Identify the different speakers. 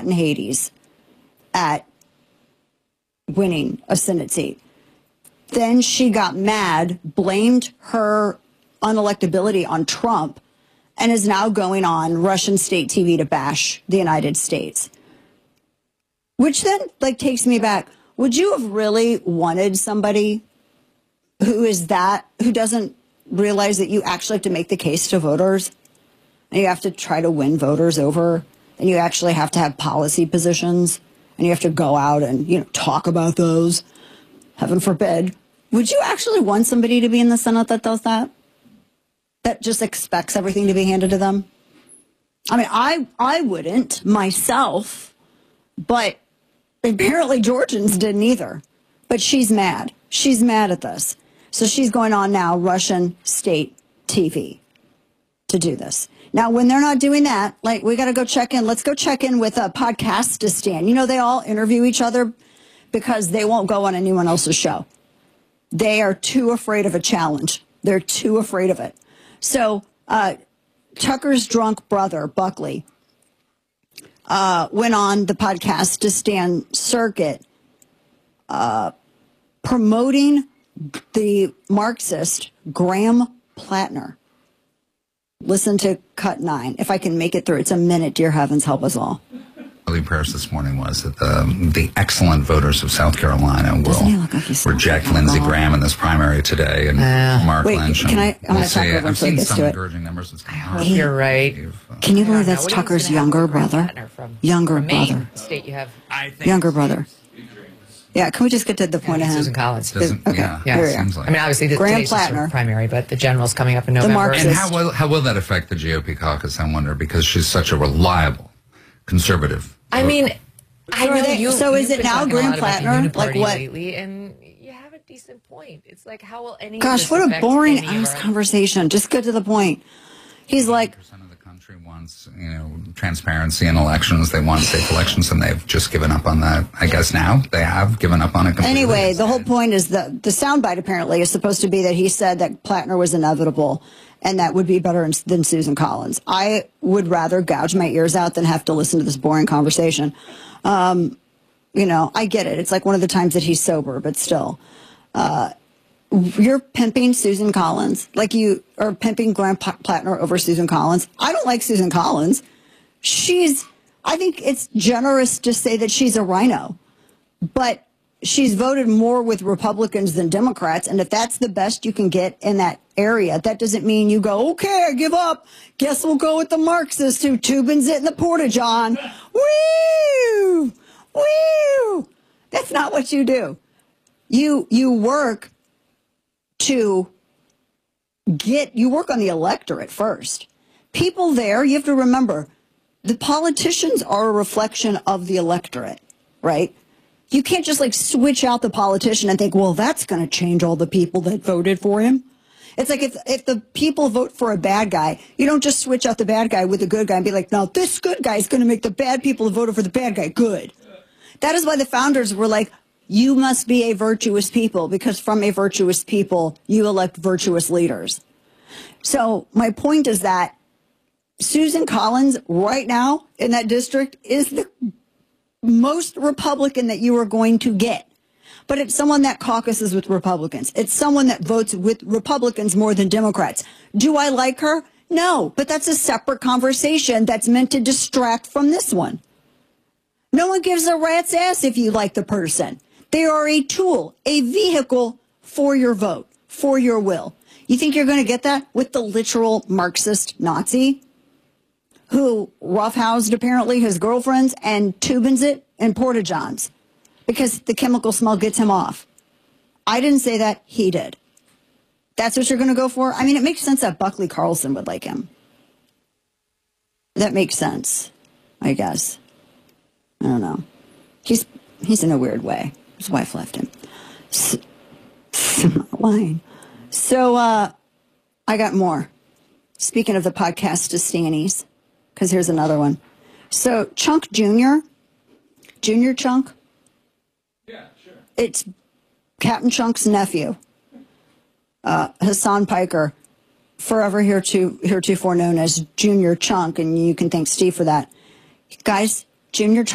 Speaker 1: in Hades at winning a Senate seat. Then she got mad, blamed her unelectability on Trump, and is now going on Russian state TV to bash the United States. Which then takes me back. Would you have really wanted somebody who doesn't realize that you actually have to make the case to voters, and you have to try to win voters over, and you actually have to have policy positions, and you have to go out and, talk about those, heaven forbid. Would you actually want somebody to be in the Senate that does that? That just expects everything to be handed to them? I mean, I wouldn't myself, but apparently Georgians didn't either. But she's mad. She's mad at this. So she's going on now Russian state TV to do this. Now, when they're not doing that, we got to go check in. Let's go check in with Podcastistan. They all interview each other because they won't go on anyone else's show. They are too afraid of a challenge. They're too afraid of it. So Tucker's drunk brother, Buckley, went on the Podcastistan circuit promoting the Marxist Graham Plattner. Listen to cut 9. If I can make it through, it's a minute. Dear heavens, help us all.
Speaker 2: Early prayers this morning was that the excellent voters of South Carolina will reject Lindsey Graham in this primary today, and Mark Lynch.
Speaker 1: I'm going to talk over
Speaker 2: I've seen some
Speaker 1: to
Speaker 2: encouraging numbers.
Speaker 3: I hope you're right.
Speaker 1: Can you believe that's Tucker's younger brother? Younger brother.
Speaker 3: State you have.
Speaker 1: Younger brother. Yeah, can we just get to the point of him?
Speaker 3: Susan Collins.
Speaker 1: Okay,
Speaker 2: yeah,
Speaker 3: seems like. I mean, obviously,
Speaker 1: Graham
Speaker 3: today's just
Speaker 1: Plattner.
Speaker 3: a primary, but the general's coming up in November.
Speaker 2: And how will that affect the GOP caucus, I wonder, because she's such a reliable conservative.
Speaker 3: I mean, I know you.
Speaker 1: So is it now Graham Plattner?
Speaker 3: Like what? Lately, and you have a decent point. It's like, how will any?
Speaker 1: Gosh, what a boring conversation. Just get to the point. He's like,
Speaker 2: percent of the country wants, transparency in elections. They want safe elections, and they've just given up on that. I guess now they have given up on it completely.
Speaker 1: Anyway, the whole point is the soundbite apparently is supposed to be that he said that Plattner was inevitable, and that would be better than Susan Collins. I would rather gouge my ears out than have to listen to this boring conversation. I get it. It's like one of the times that he's sober, but still. You're pimping Susan Collins like you are pimping Graham Plattner over Susan Collins. I don't like Susan Collins. I think it's generous to say that she's a rhino, but she's voted more with Republicans than Democrats. And if that's the best you can get in that area, that doesn't mean you go, okay, I give up. Guess we'll go with the Marxists who Tubin's it in the Porta-John. Woo! Woo! That's not what you do. You work you work on the electorate first. People there, you have to remember, the politicians are a reflection of the electorate, right? You can't just switch out the politician and think, well, that's going to change all the people that voted for him. It's like if the people vote for a bad guy, you don't just switch out the bad guy with the good guy and be like, no, this good guy is going to make the bad people who voted for the bad guy good. That is why the founders were like, you must be a virtuous people, because from a virtuous people, you elect virtuous leaders. So my point is that Susan Collins right now in that district is the most Republican that you are going to get. But it's someone that caucuses with Republicans. It's someone that votes with Republicans more than Democrats. Do I like her? No, but that's a separate conversation that's meant to distract from this one. No one gives a rat's ass if you like the person. They are a tool, a vehicle for your vote, for your will. You think you're going to get that with the literal Marxist Nazi who roughhoused apparently his girlfriends and Tubin's it in Porta-Johns because the chemical smell gets him off? I didn't say that. He did. That's what you're going to go for? I mean, it makes sense that Buckley Carlson would like him. That makes sense, I guess. I don't know. He's in a weird way. His wife left him. I'm not lying. So I got more. Speaking of the Podcastistanis, because here's another one. So Chunk Jr., Junior Chunk.
Speaker 4: Yeah, sure.
Speaker 1: It's Captain Chunk's nephew, Hassan Piker, forever heretofore known as Junior Chunk, and you can thank Steve for that. Guys, Junior Chunk